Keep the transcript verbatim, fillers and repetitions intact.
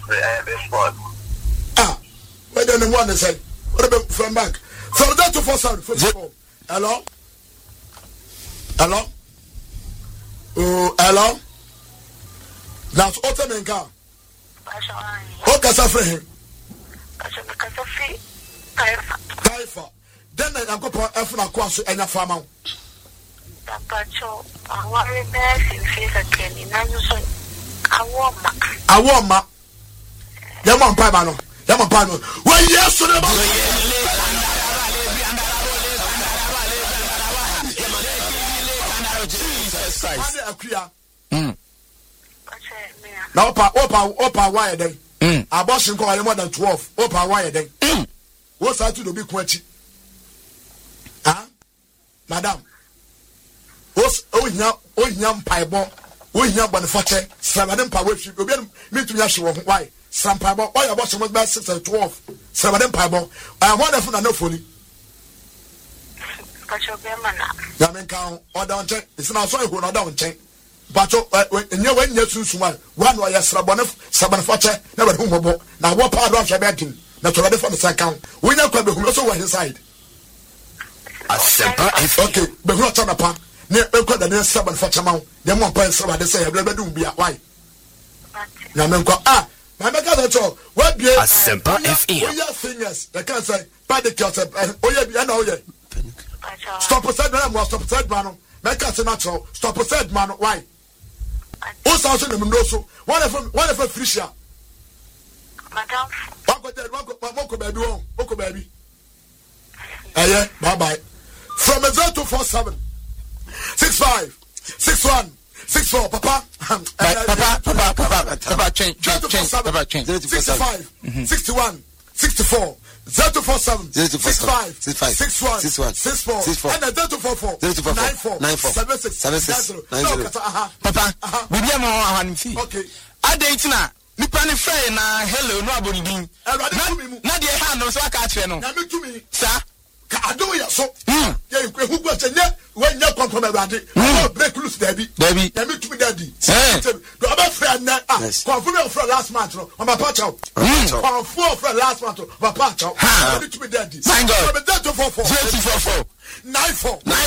Ah, where do you want to say? What about from back? From that to four seven football. Hello? Hello? Oh, hello? That's Otemenka. Okay, Safri. Taifa. Then I go for F and Quas and a farmer. Pacho, I worry best in face again in Anderson. I want I want ma. Yaman Pabano. Yaman Pabano. Well, yes, sir. Now, Opa, Opa, Opa, why then? I bought him call more than twelve. Opa, why then? What's that to the big quench? Ah, Madam. What's oh, young, oh, young pieball, oh, young Boniface, Savaden Power, me to Yashua, why? Some pieball, why about some about six and twelve, Savaden pieball. I am wonderful and no funny. Yamen count or down check. It's not so who not down check. But when you when you choose one, one way as Sabonif, Sabanfache, never whom now what part of your betting? That's already from the second. We know quite who also went inside. Okay, but not on a part. Near the next seven for Chamon, the one point so they say, I've never done be a why. Yamen ah, my mega that's all. What be a simple F E? Your fingers, they can't say, by the cat, oh, yeah, I know, yeah. Stop a said man, stop a said man, make us a natural, stop a said man, why? Who's also the Mendoza? One of them, one of them, Frisha. Madame, what could that, what could baby, what could baby? Eh, bye bye. From a zero to four seven, six five, six one, six four, Papa, Papa, Papa, Papa, Papa, Papa, change, change, change, Papa, change, sixty-five, sixty-one, sixty-four. Zero two four seven, six five, six five, six one, six one, six four, six four, and zero two four four, zero two four four, nine four, nine four, seven six, seven six, nine zero. Papa, we be a more one fee. Okay. I date now. Nipa ni friend na hello no aboni din. Na de ha no so aka kire no. Na me tumi. Sa. Ka ado ya so. Hmm. Ye ku hu gwa chenye when ya konkom awade. No break loose dabi. Dabi. Na me tumi daddy. Eh. Do aba friend na ah. Konfirm your friend last month no. On my patch out. Konfirm friend last month no. My patch out. Na me tumi daddy. Thank God. From zero two four four, zero two four four, nine four, nine